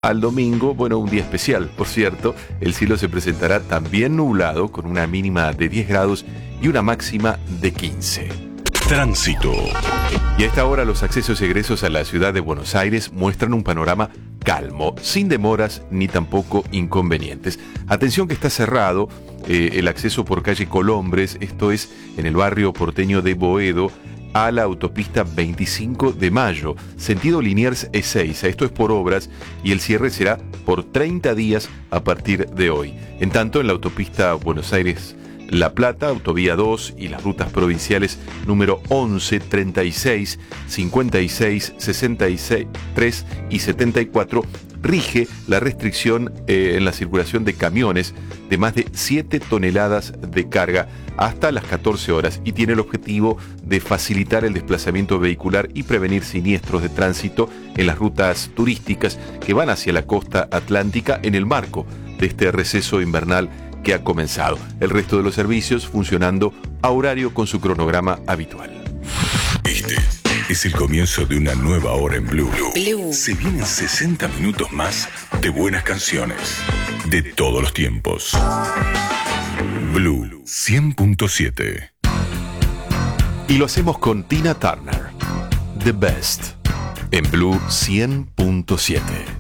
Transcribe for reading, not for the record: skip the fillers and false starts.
al domingo, bueno, un día especial, por cierto. El cielo se presentará también nublado, con una mínima de 10 grados y una máxima de 15. Tránsito. Y a esta hora los accesos y egresos a la ciudad de Buenos Aires muestran un panorama calmo, sin demoras ni tampoco inconvenientes. Atención que está cerrado el acceso por calle Colombres, esto es en el barrio porteño de Boedo, a la autopista 25 de Mayo, sentido Liniers E6. Esto es por obras y el cierre será por 30 días a partir de hoy. En tanto, en la autopista Buenos Aires-La Plata, autovía 2 y las rutas provinciales número 11, 36, 56, 63 y 74, rige la restricción en la circulación de camiones de más de 7 toneladas de carga hasta las 14 horas y tiene el objetivo de facilitar el desplazamiento vehicular y prevenir siniestros de tránsito en las rutas turísticas que van hacia la costa atlántica en el marco de este receso invernal que ha comenzado. El resto de los servicios funcionando a horario con su cronograma habitual. Este es el comienzo de una nueva hora en Blue. Se vienen 60 minutos más de buenas canciones de todos los tiempos. Blue 100.7. Y lo hacemos con Tina Turner, The Best, en Blue 100.7.